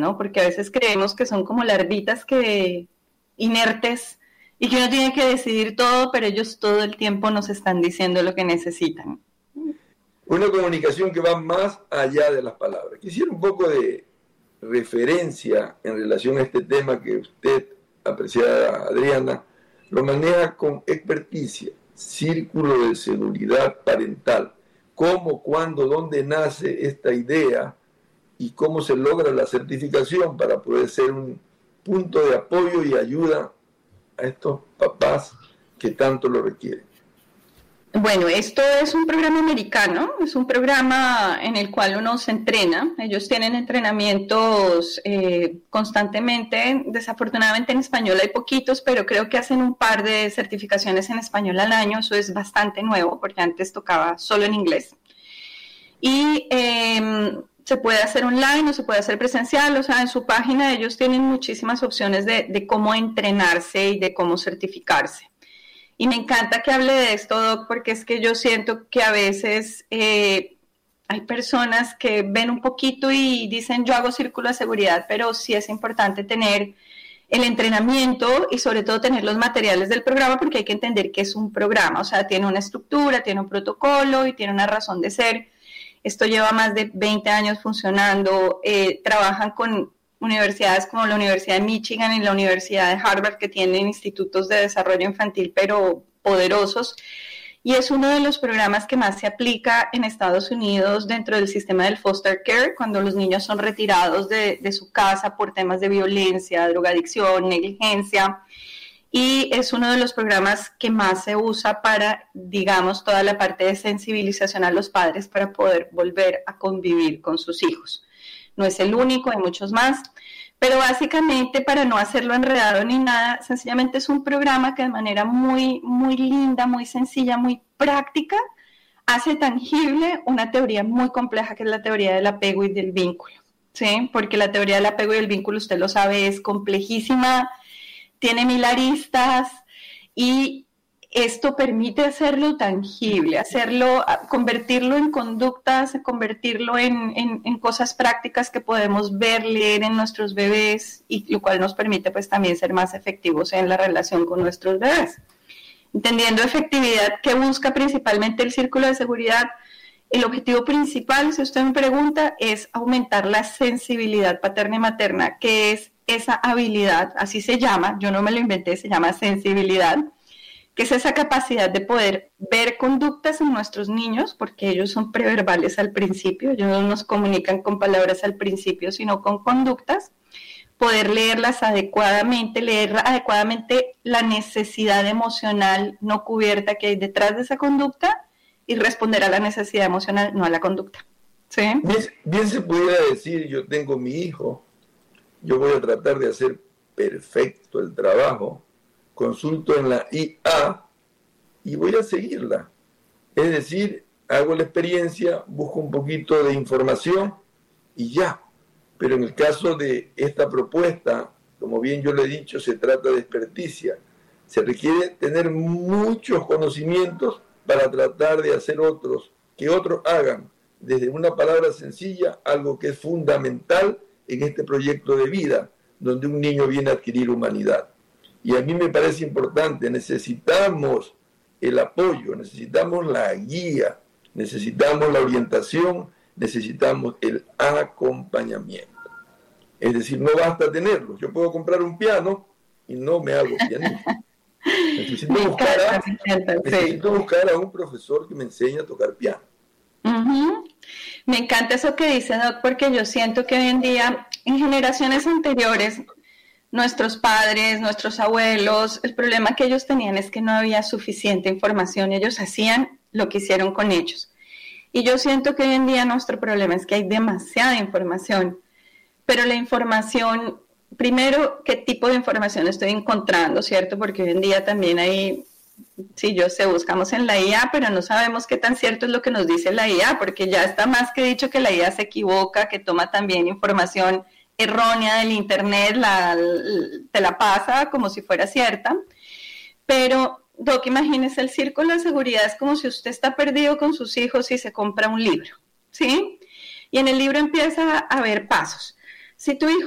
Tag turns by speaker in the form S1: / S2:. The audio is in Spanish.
S1: ¿no? Porque a veces creemos que son como larvitas que inertes y que uno tiene que decidir todo, pero ellos todo el tiempo nos están diciendo lo que necesitan.
S2: Una comunicación que va más allá de las palabras. Quisiera un poco de referencia en relación a este tema que usted, apreciada Adriana, lo maneja con experticia. Círculo de seguridad parental. ¿Cómo, cuándo, dónde nace esta idea y cómo se logra la certificación para poder ser un punto de apoyo y ayuda a estos papás que tanto lo requieren?
S1: Bueno, esto es un programa americano, es un programa en el cual uno se entrena. Ellos tienen entrenamientos constantemente. Desafortunadamente en español hay poquitos, pero creo que hacen un par de certificaciones en español al año. Eso es bastante nuevo, porque antes tocaba solo en inglés. Y se puede hacer online o se puede hacer presencial. O sea, en su página ellos tienen muchísimas opciones de cómo entrenarse y de cómo certificarse. Y me encanta que hable de esto, Doc, porque es que yo siento que a veces hay personas que ven un poquito y dicen yo hago círculo de seguridad, pero sí es importante tener el entrenamiento y sobre todo tener los materiales del programa, porque hay que entender que es un programa, o sea, tiene una estructura, tiene un protocolo y tiene una razón de ser. Esto lleva más de 20 años funcionando, trabajan con universidades como la Universidad de Michigan y la Universidad de Harvard, que tienen institutos de desarrollo infantil pero poderosos, y es uno de los programas que más se aplica en Estados Unidos dentro del sistema del foster care, cuando los niños son retirados de su casa por temas de violencia, drogadicción, negligencia, y es uno de los programas que más se usa para, digamos, toda la parte de sensibilización a los padres para poder volver a convivir con sus hijos. No es el único, hay muchos más, pero básicamente, para no hacerlo enredado ni nada, sencillamente es un programa que de manera muy, muy linda, muy sencilla, muy práctica, hace tangible una teoría muy compleja que es la teoría del apego y del vínculo, ¿sí? Porque la teoría del apego y del vínculo, usted lo sabe, es complejísima, tiene 1000 aristas y esto permite hacerlo tangible, convertirlo en conductas, convertirlo en cosas prácticas que podemos ver, leer en nuestros bebés, y lo cual nos permite pues también ser más efectivos en la relación con nuestros bebés. Entendiendo efectividad, ¿qué busca principalmente el círculo de seguridad? El objetivo principal, si usted me pregunta, es aumentar la sensibilidad paterna y materna, que es esa habilidad, así se llama, yo no me lo inventé, se llama sensibilidad, que es esa capacidad de poder ver conductas en nuestros niños, porque ellos son preverbales al principio, ellos no nos comunican con palabras al principio, sino con conductas, poder leer adecuadamente la necesidad emocional no cubierta que hay detrás de esa conducta y responder a la necesidad emocional, no a la conducta. ¿Sí?
S2: Bien se pudiera decir, yo tengo mi hijo, yo voy a tratar de hacer perfecto el trabajo, consulto en la IA y voy a seguirla. Es decir, hago la experiencia, busco un poquito de información y ya. Pero en el caso de esta propuesta, como bien yo le he dicho, se trata de experticia. Se requiere tener muchos conocimientos para tratar de hacer que otros hagan desde una palabra sencilla algo que es fundamental en este proyecto de vida, donde un niño viene a adquirir humanidad. Y a mí me parece importante, necesitamos el apoyo, necesitamos la guía, necesitamos la orientación, necesitamos el acompañamiento. Es decir, no basta tenerlo. Yo puedo comprar un piano y no me hago pianista. Necesito buscar a un profesor que me enseñe a tocar piano.
S1: Uh-huh. Me encanta eso que dice, Doc, porque yo siento que hoy en día, en generaciones anteriores, nuestros padres, nuestros abuelos, el problema que ellos tenían es que no había suficiente información, ellos hacían lo que hicieron con ellos. Y yo siento que hoy en día nuestro problema es que hay demasiada información, pero la información, primero, ¿qué tipo de información estoy encontrando, cierto? Porque hoy en día también hay, sí, yo sé, buscamos en la IA, pero no sabemos qué tan cierto es lo que nos dice la IA, porque ya está más que dicho que la IA se equivoca, que toma también información errónea del internet, te la pasa como si fuera cierta. Pero, Doc, imagínese, el círculo de seguridad es como si usted está perdido con sus hijos y se compra un libro, ¿sí? Y en el libro empieza a haber pasos. Si tu hijo